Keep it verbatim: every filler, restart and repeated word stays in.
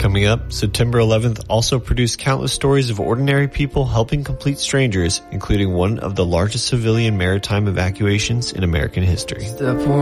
Coming up, September eleventh also produced countless stories of ordinary people helping complete strangers, including one of the largest civilian maritime evacuations in American history. Step one.